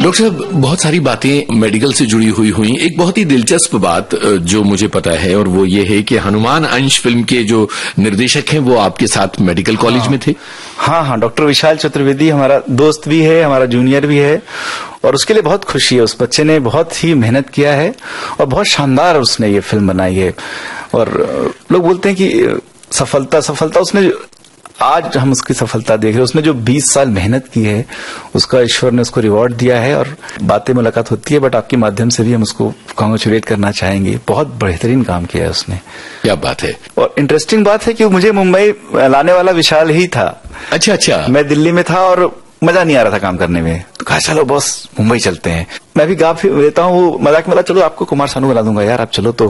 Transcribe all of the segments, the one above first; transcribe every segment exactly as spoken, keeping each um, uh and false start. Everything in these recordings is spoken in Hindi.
डॉक्टर साहब, बहुत सारी बातें मेडिकल से जुड़ी हुई हुई। एक बहुत ही दिलचस्प बात जो मुझे पता है और वो ये है कि हनुमान अंश फिल्म के जो निर्देशक हैं वो आपके साथ मेडिकल कॉलेज हाँ, में थे। हाँ हाँ डॉक्टर विशाल चतुर्वेदी हमारा दोस्त भी है, हमारा जूनियर भी है, और उसके लिए बहुत खुशी है। उस बच्चे ने बहुत ही मेहनत किया है और बहुत शानदार उसने ये फिल्म बनाई है। और लोग बोलते हैं कि सफलता सफलता उसने, आज हम उसकी सफलता देख रहे हैं। उसने जो बीस साल मेहनत की है उसका ईश्वर ने उसको रिवॉर्ड दिया है। और बातें मुलाकात होती है, बट आपके माध्यम से भी हम उसको कांग्रेचुलेट करना चाहेंगे। बहुत बेहतरीन काम किया है उसने। क्या बात है। और इंटरेस्टिंग बात है कि मुझे मुंबई लाने वाला विशाल ही था। अच्छा अच्छा। मैं दिल्ली में था और मजा नहीं आ रहा था काम करने में, तो कहा चलो बॉस मुंबई चलते हैं। मैं भी गा देता हूँ, वो मजाक में, चलो आपको कुमार सानू बना दूंगा यार, आप चलो तो।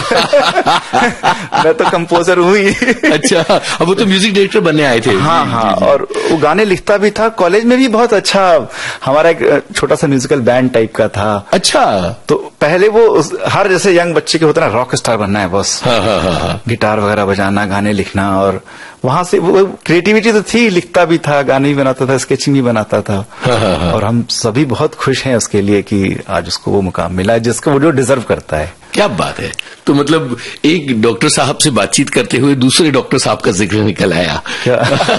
मैं तो कंपोजर हूँ ही। अच्छा, अब वो तो म्यूजिक डायरेक्टर बनने आए थे। हाँ जी, हाँ जी, जी। और वो गाने लिखता भी था। कॉलेज में भी बहुत अच्छा हमारा एक छोटा सा म्यूजिकल बैंड टाइप का था। अच्छा। तो पहले वो हर जैसे यंग बच्चे के होता ना, रॉक स्टार बनना है बस, हाँ हाँ हाँ हाँ। गिटार वगैरह बजाना, गाने लिखना, और वहां से वो क्रिएटिविटी तो थी, लिखता भी था, गाने भी बनाता था, स्केचिंग भी बनाता था। हाँ हाँ हाँ। और हम सभी बहुत खुश हैं उसके लिए कि आज उसको वो मुकाम मिला जिसको वो जो डिजर्व करता है। क्या बात है। तो मतलब एक डॉक्टर साहब से बातचीत करते हुए दूसरे डॉक्टर साहब का जिक्र निकल आया। क्या,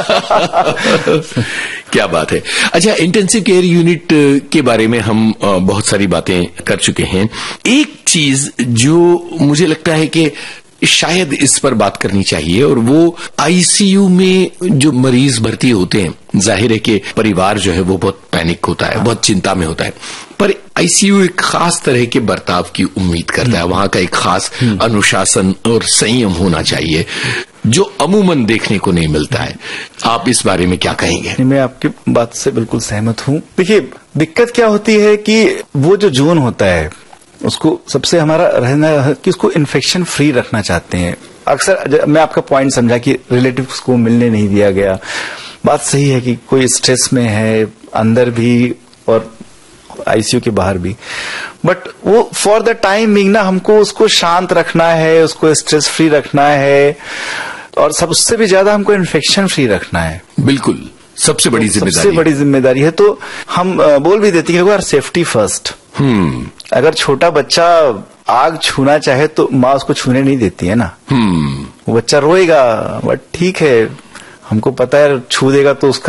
क्या बात है। अच्छा, इंटेंसिव केयर यूनिट के बारे में हम बहुत सारी बातें कर चुके हैं। एक चीज जो मुझे लगता है कि शायद इस पर बात करनी चाहिए, और वो आईसीयू में जो मरीज भर्ती होते हैं, जाहिर है कि परिवार जो है वो बहुत पैनिक होता है, बहुत चिंता में होता है, पर आईसीयू एक खास तरह के बर्ताव की उम्मीद करता है। वहां का एक खास अनुशासन और संयम होना चाहिए जो अमूमन देखने को नहीं मिलता है। आप इस बारे में क्या कहेंगे? मैं आपकी बात से बिल्कुल सहमत हूँ। देखिए, दिक्कत क्या होती है कि वो जो जोन होता है उसको सबसे हमारा रहना है कि उसको इन्फेक्शन फ्री रखना चाहते हैं। अक्सर मैं आपका पॉइंट समझा कि रिलेटिव्स को मिलने नहीं दिया गया। बात सही है कि कोई स्ट्रेस में है, अंदर भी और आईसीयू के बाहर भी, बट वो फॉर द टाइम बिंग ना हमको उसको शांत रखना है, उसको स्ट्रेस फ्री रखना है, और सबसे भी ज्यादा हमको इन्फेक्शन फ्री रखना है। बिल्कुल, सबसे बड़ी जिम्मेदारी सबसे बड़ी जिम्मेदारी है। तो हम बोल भी देती है सेफ्टी फर्स्ट। हम्म। अगर छोटा बच्चा आग छूना चाहे तो माँ उसको छूने नहीं देती है ना। हम्म। वो बच्चा रोएगा, बट ठीक है, हमको पता है छू देगा तो उसका